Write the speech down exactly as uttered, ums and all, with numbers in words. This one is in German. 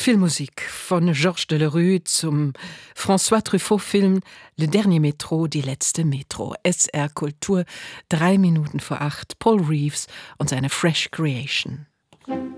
Filmmusik von Georges Delerue zum François Truffaut-Film Le Dernier Métro, die letzte Metro. S R Kultur, drei Minuten vor acht. Paul Reeves und seine Fresh Creation.